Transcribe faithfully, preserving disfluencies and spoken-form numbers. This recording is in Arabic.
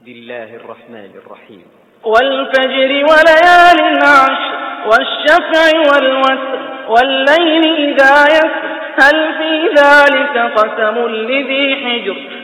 بسم الله الرحمن الرحيم. والفجر وليال عشر والشفع والوتر والليل إذا يسر هل في ذلك قسم لذي حجر